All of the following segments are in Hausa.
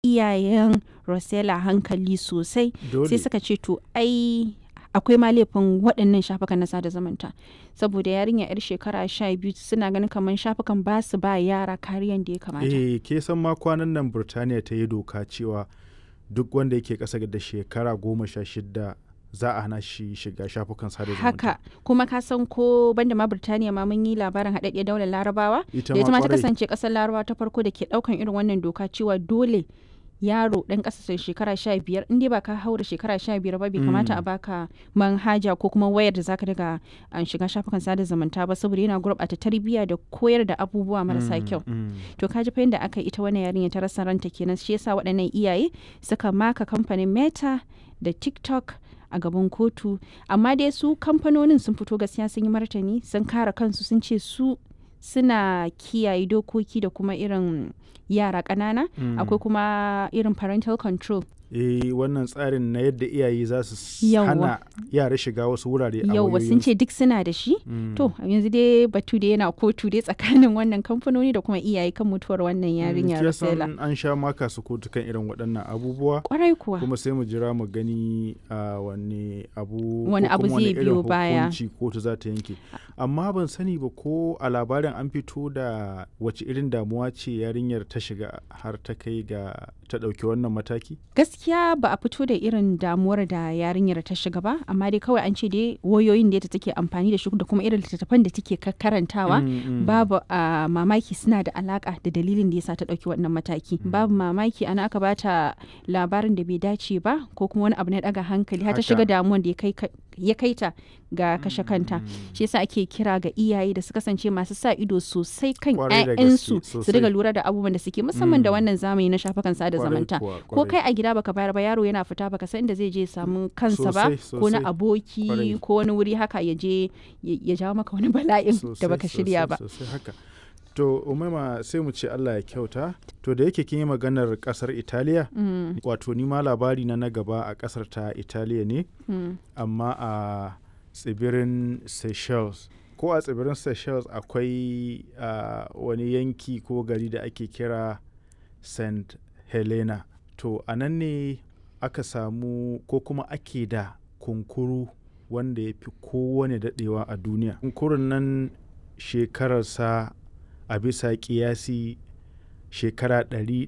iyayen Rosella hankali sosai. Dole. Sai suka ce to ai akwai ma laifin waɗannan shafukan na sada zumunta, saboda yarinya 'yar shekara 12 suna ganin kamar shafukan ba su ba yara kariyan da ya kamata. Ke san ma kwanan nan Burtaniya ta yi doka cewa duk wanda yake ƙasa da shekara 16 za a hana shi shiga shafukan sada zumunta. Haka kuma ka san ko banda ma Birtaniya ma mun yi labarin haɗaɗɗiyar daular Larabawa Ita da ita ma ta kwarai. kasance ƙasar Larabawa ta farko da ke ɗaukan irin wannan doka cewa dole yaro ɗan ƙasa shekara 15 in dai ba ka haura shekara 15 ba bai kamata a baka manhaja ko kuma wayar da zaka daga shiga shafukan sada zumunta ba, saboda yana gurɓata tarbiyya da koyar da abubuwa marasa kyau. To ka ji fa yadda aka yi ita wannan yarinya ta rasa ranta kenan, shi yasa waɗannan iyaye suka maka kamfanin Meta da TikTok a gaban kotu, amma dai su kamfanonin sun fito gaskiya sun yi martani, sun kare kansu, sun ce su suna kiyaye dokoki da kuma irin yara ƙanana. Akwai kuma irin parental control. Wannan tsarin na yadda iyaye za su Yawwa. hana yara shiga wasu wurare a Yauwa sun wayoyinsu. ce duk suna da shi. To yanzu dai batu da yana kotu dai tsakanin wannan kamfanoni da kuma iyaye kan mutuwar wannan yarinya Ke Rosella. san an sha maka su kotu kan irin waɗannan abubuwa. Kwarai kuwa. Kuma sai mu jira mu gani wani abu Wani ko abu kuma zai irin biyo baya. hukunci kotu za ta yanke. Amma ban sani ba ko a labarin an fito da wace irin damuwa ce yarinyar ta shiga har ta kai ga ta ɗauki wannan mataki? Gaskiya ba a fito da irin damuwar da yarinyar ta shiga ba, amma dai kawai an ce dai wayoyin da take amfani da shi da kuma irin littattafan da take karantawa babu mamaki suna da alaka da dalilin da yasa ta dauki wannan mataki. Babu mamaki ana aka bata labarin da bai dace ba ko kuma wani abu na daga hankali har ta Haka. shiga damuwan da ya kai ta ga kashe kanta. Shi yasa ake kira ga iyaye da su kasance masu sa ido sosai kan Kwarai da 'ya'yansu gaske, su sosai. riga lura da abubuwan da suke musamman da wannan zamani na shafukan sada Kwarai zumunta. kuwa, Ko kwarai. kai a gida baka bayar ba, yaro yana fita baka san inda zai je ya samu kansa ba, Sosai, ko na sosai. aboki Kwarai. ko wani wuri haka ya je ya jawo maka wani bala'in da Sosai, baka shirya ba. sosai haka. To Umaima sai mu ce Allah ya kyauta. To da yake kin yi maganar kasar Italiya, wato ni ma labari na gaba a kasar ta Italiya ne, amma a tsibirin Seychelles. Ko a tsibirin Seychelles akwai wani yanki ko gari da ake kira St. Helena. To a nan ne aka samu ko kuma ake da kunkuru wanda ya fi kowane daɗewa a duniya. Kunkurun nan shekararsa a bisa ƙiyasi shekara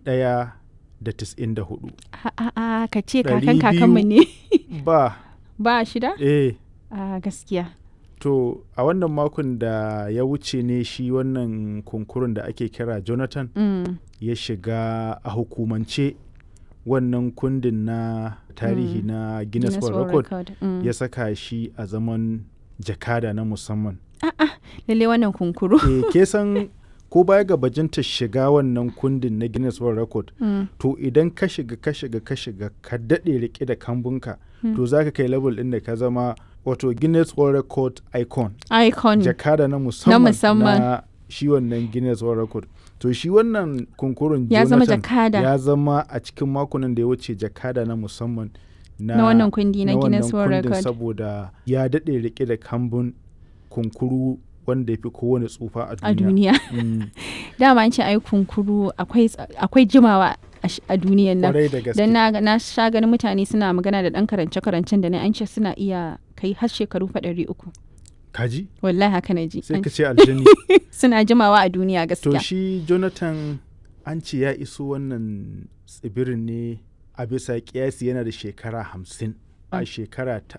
194. A'a ka ce kakan 200 kakanmu ne. Ba, Ba shida? A gaskiya. to a wannan makon da ya wuce ne shi wannan kunkurun da ake kira Jonathan ya shiga a hukumance wannan kundin na tarihi na Guinness World Record. Ya saka shi a zaman jakada na musamman. Lalle wannan kunkuru. Ke san ko baya ga bajinta shiga wannan kundin na Guinness World Record, to idan ka shiga ka daɗe rike da kambunka, to za ka kai level ɗin da ka zama wato Guinness World Record icon. Jakada na musamman na shi wannan Guinness World Record. To shi wannan kunkurun Ya zama Jonathan jakada. ya zama a cikin makonan da ya wuce jakada na musamman Na wannan kundi na Guinness wannan World kundin Record. saboda ya daɗe rike da kambun kunkuru wanda ya fi kowane tsufa a A duniya. duniya. Dama an ce ai kunkuru akwai jimawa a duniyan nan. Kwarai da gaske. Don na sha ganin mutane suna magana da ɗan karance-karancen da na an ce suna iya kai har shekaru 300. Kaji? Wallahi haka na ji. Sai ka ce aljani. Suna jimawa a duniya To gaskiya. shi Jonathan an ce ya iso wannan tsibirin ne a bisa kiyasi yana da shekara 50 a shekara ta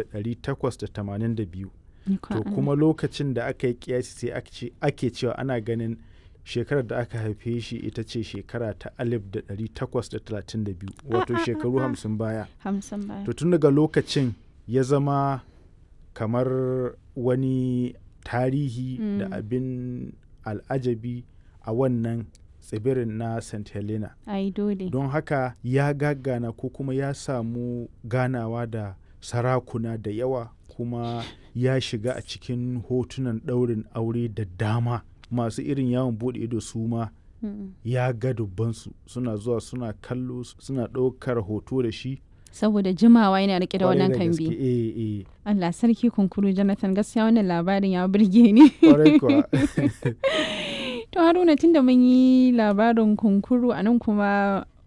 1882. To kuma lokacin da aka yi kiyasi sai ake cewa ana ganin shekarar da aka haife shi ita ce shekara ta 1832, wato shekaru 50 baya. 50 baya. To tun daga lokacin ya zama kamar wani tarihi da abin al'ajabi a wannan tsibirin na St. Helena. Ai dole. Don haka ya gagana ko kuma ya samu ganawa da sarakuna da yawa, kuma ya shiga a cikin hotunan ɗaurin aure da dama. Masu irin yawon buɗe ido su ma ya ga dubbansu suna zuwa suna kallo suna ɗaukar hoto da shi. Saboda jimawa yana rike da wannan Kwarai da kambi. gaske. Allah sarki kunkuru Jonathan, gaskiya wannan labarin ya burge ni. Kwarai kuwa. To Haruna, tunda mun yi labarin kunkuru a nan kuma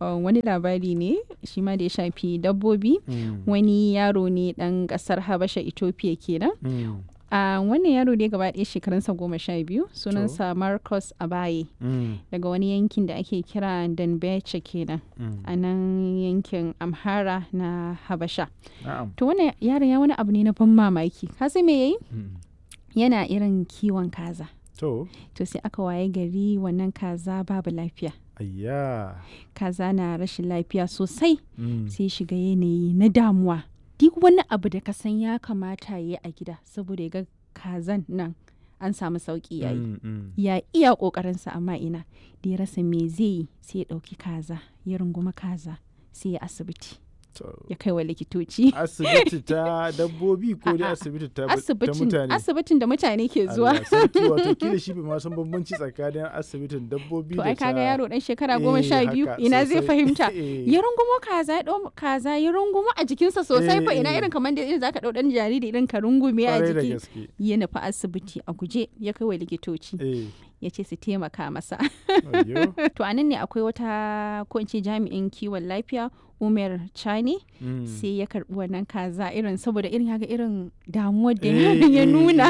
wani labari ne shi ma da ya shafi dabbobi. Wani yaro ne ɗan ƙasar Habasha Ethiopia kenan. Wannan yaro ne gaba ɗaya shekarunsa 12 sunansa Marcus Abaye daga wani yankin da ake kira Danbeche kenan a nan yankin Amhara na Habasha. To wannan yaron ya wani abu ne na ban mamaki. Ka san me yayi? Yana irin kiwon kaza. To sai aka waye gari wannan kaza babu lafiya. Ayya. Kaza na rashin lafiya sosai. Sai shiga yanayi na damuwa. Duk wani abu da ka san ya kamata ya yi a gida saboda ya ga kazan nan an samu sauki yayi. Ya iya ƙoƙarinsa amma ina da ya rasa me zai yi sai ya ɗauki kaza ya runguma kaza sai ya asibiti. Ya kai wa likitoci. Asibiti ta dabbobi ko dai asibiti ta mutane? Asibitin da mutane ke zuwa. Wato kila shi bai ma san bambanci tsakanin asibitin dabbobi da ta... To ai kaga yaro dan shekara 12 ina zai fahimta. Ya rungumo kaza ya ɗau kaza ya rungumo a jikinsa sosai fa ina irin kamar da irin zaka ɗau ɗan jariri irin ka rungume a jiki. Ya nufi asibiti a guje ya kai wa likitoci. Ya ce su taimaka masa. To anan ne akwai wata ko in ce jami'in kiwon lafiya Umar Chani sai ya karbi wannan kaza irin saboda irin yaga irin damuwar da ya nuna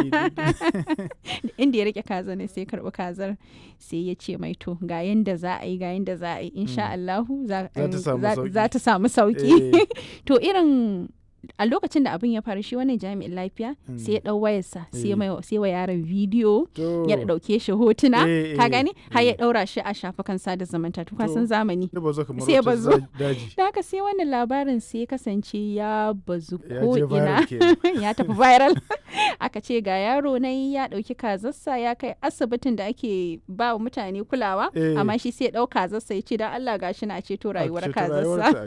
inda ya rike kaza ne sai ya karbi kazar sai ya ce mai to ga yanda za a yi insha Allahu za ta samu sauki. To irin a lokacin da abin ya faru shi wannan jami'in lafiya sai ya dau wayarsa sai wa yaron bidiyo ya dauke shi hotuna ka gani har ya daura shi a shafukan sada zumunta to ka san zamani sai ya bazu da haka sai wannan labarin sai ya kasance ya bazu ko ina ya tafi viral aka ce ga yaro nan ya dauki kazarsa ya kai asibitin da ake ba wa mutane kulawa amma shi sai ya dau kazarsa ya ce dan Allah gashi na ceto rayuwar kazarsa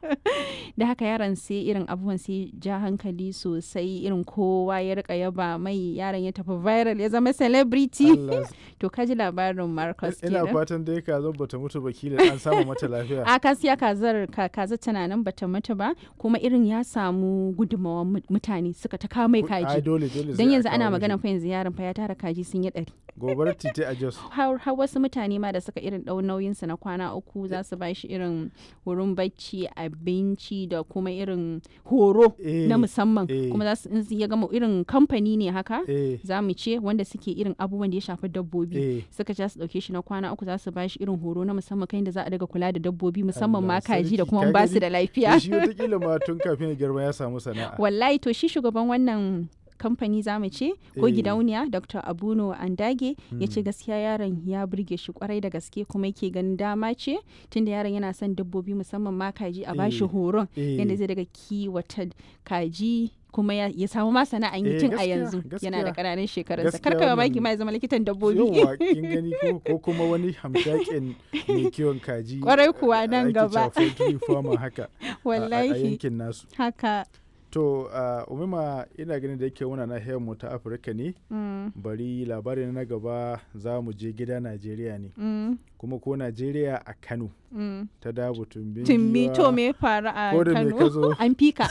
da haka yaron sai irin abubuwan sai ja hankali sosai irin kowa ya rika yaba mai yaron ya tafi viral ya zama celebrity. To kaji labarin Marcus kenan. Ina fatan dai kazar bata mutu ba kila an samu mata lafiya. A kasiya kazar tana nan bata mutu ba kuma irin ya samu gudunmawar mutane suka ta kawo mai kaji. Dan yanzu ana magana fa yanzu yaron fa ya tara kaji sun yi 100. Gobarar titi a Jos. Har wasu mutane ma da suka irin dau nauyinsa na kwana 3 za su ba shi irin wurin bacci abinci da kuma irin horo na musamman kuma za su ya gama irin kamfani ne haka za mu ce wanda suke irin abubuwan da ya shafi dabbobi suka ja su dauke shi na kwana 3 za su ba shi irin horo na musamman kai da za a daga kula da dabbobi musamman ma kaji da kuma ba su da lafiya. Shi wata kila ma tun kafin ya girma ya samu sana'a. Wallahi to shi shugaban wannan kamfani za mu ce ko gidauniya Dr. Abuno Andage ya ce gaskiya yaron ya burge shi kwarai da gaske kuma yake ganin dama ce tunda yaron yana son dabbobi musamman ma kaji a bashi horon yadda zai daga kiwata kaji kuma ya samu ma sana'an yi tun a yanzu yana da ƙananan shekarunsa karka mamaki ma ya zama likitan dabbobi. Yawa kin gani ko kuma wani hamshakin mai kiwon kaji kwarai kuwa nan gaba haka wallahi a yankin nasu haka. To umima ina ganin da yake muna nahiyar mu ta Afirka ne bari labarin na gaba za mu je gida Najeriya ne kuma ko Najeriya a Kano ta dabu tumbi to me faru a Kano an fika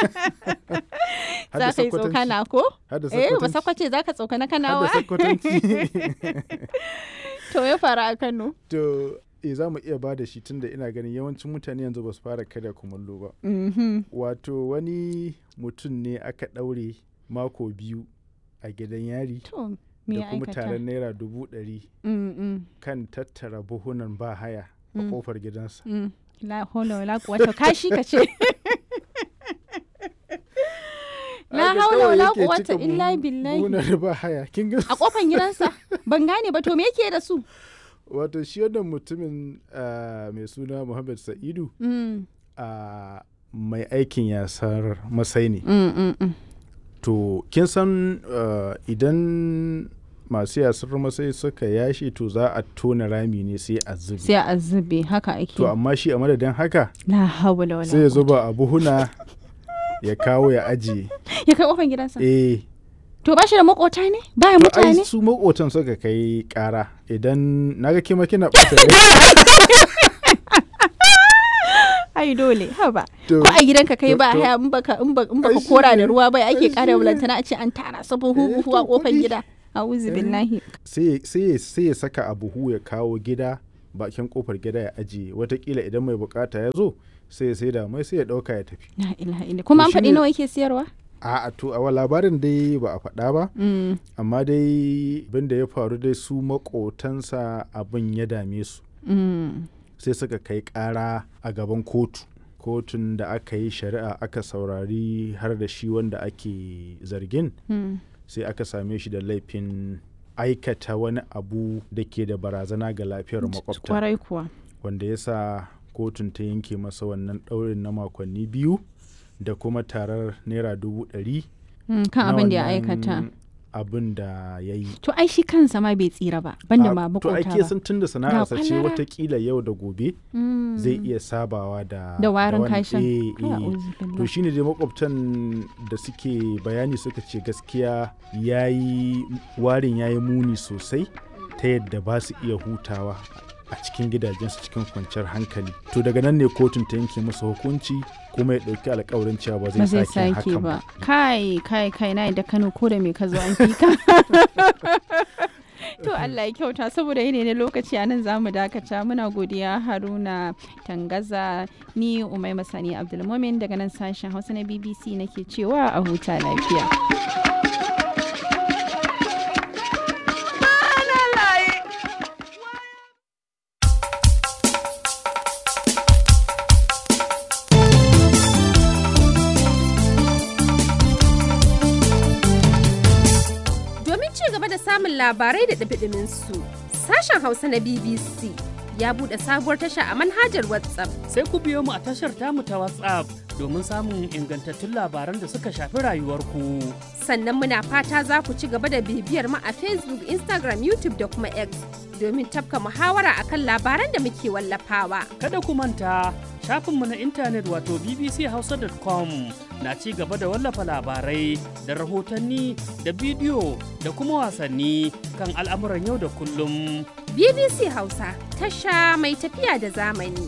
za ka yi tsokana ko ba sakwace za ka tsokana Kanawa to me faru a Kano to za mu iya ba da shi tunda ina ganin yawancin mutane yanzu ba su fara karya kumallo ba. Wato wani mutum ne aka ɗaure mako 2 a gidan yari da kuma taron naira 100,000 kan tattara buhunan ba haya a kofar gidansa. La haula wala quwwata kashi kace. La haula wala quwwata illa billahi. Buhunan ba haya kin ga a kofar gidansa ban gane ba to me yake da su? Wato shi wannan mutumin mai suna Muhammad Sa'idu mai aikin yasar masai ne. To kin san idan masu yasar masai suka yashi to za a tona rami ne sai a zube haka ake. To amma shi a madadin haka la hawla wala sai ya zuba a buhuna ya kawo ya ajiye ya kai kofar gidansa. To ba shi da makota ne? Baya mutane? Ai su makotan suka kai kara idan naga kima kina ɓata ai dole haba ko a gidanka kai ba haya in baka kora da ruwa bai ake kara bulantana a ce an tara sabon huwa kofar gida a'udhu billahi. sai ya saka a buhu ya kawo gida bakin kofar gida ya ajiye, watakila idan mai bukata ya zo sai ya saida mai sai ya dauka ya tafi. Kuma an faɗi nawa yake siyarwa? A to a labarin dai ba a faɗa ba, amma dai abin da ya faru dai su makotansa abin ya dame su, sai suka kai ƙara a gaban kotun da aka yi shari'a, aka saurari har da shi wanda ake zargin, sai aka same shi da laifin aikata wani abu da ke da barazana ga lafiyar makwabta, kwarai kuwa, wanda ya sa kotun ta yanke masa wannan ɗaurin na makonni 2 da kuma tarar naira 100,000 kan abin da ya aikata, abin da ya yi. To ai shi kansa ma bai tsira ba, banda ma makota ba. To ai ke san tun da sana'arsa ce watakila yau da gobe zai iya sabawa da warin kashin. To shine dai makwabtan da suke bayani suka ce gaskiya warin yayi muni sosai ta yadda ba su iya hutawa a cikin gidajensu cikin kwanciyar hankali. To daga nan ne kotun ta yanke masa hukunci kuma ya ɗauki alkawarin cewa ba zai sake hakan ba. Kai na da Kano ko da me ka zo an fi ka. To Allah ya kyauta, saboda yene ne lokaci a nan zamu dakata. Muna godiya Haruna Tangaza, ni Umaima Sani Abdulmumin daga nan sashen Hausa na BBC nake cewa a huta lafiya. Samun labarai da ɗumi su, sashen Hausa na BBC ya buɗe sabuwar tasha a manhajar WhatsApp. Sai ku biyo mu a tashar tamu ta WhatsApp domin samun ingantattun labaran da suka shafi rayuwarku. Sannan muna fata za ku ci gaba da bibiyar mu a Facebook, Instagram, YouTube da kuma X domin tafka muhawara akan labaran da muke wallafawa. Kada ku manta, shafinmu na intanet wato bbchausa.com na ci gaba da wallafa labarai da rahotanni da bidiyo da kuma wasanni kan al'amuran yau da kullum. BBC Hausa, tasha mai tafiya da zamani.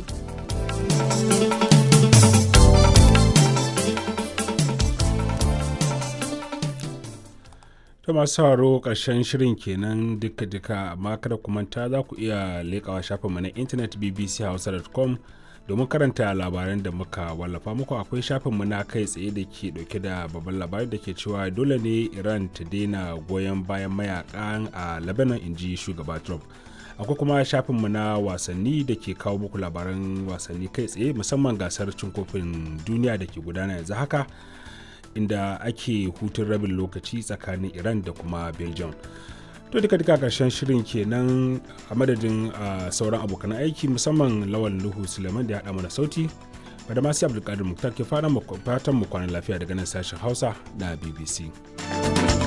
ta masu sauraro ƙarshen shirin kenan duka-duka, amma kada ku manta za ku iya leƙawa shafinmu na intanet bbchausa.com domin karanta labaran da muka wallafa muku. Akwai shafinmu na kai tsaye da ke dauke da babban labari da ke cewa dole ne Iran ta daina goyon bayan mayakan a Lebanon, inji shugaba Trump. Akwai kuma shafinmu na wasanni da ke kawo muku labaran wasanni kai tsaye, musamman gasar cin kofin duniya da ke gudana yanzu haka, inda ake hutun rabin lokaci tsakanin Iran da kuma Belgium. To duka karshen shirin kenan, a madadin sauran abokan aiki musamman Lawal Nuhu Suleiman da ya haɗa mana sauti, da masu Abdulkadir Muktar ke fatan mu kwanan lafiya daga nan sashen Hausa na BBC.